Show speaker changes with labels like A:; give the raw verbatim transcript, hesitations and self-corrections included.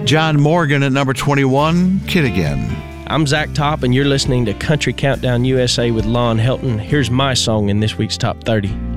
A: John Morgan at number twenty-one, Kid Again.
B: I'm Zach Top, and you're listening to Country Countdown U S A with Lon Helton. Here's my song in this week's Top thirty.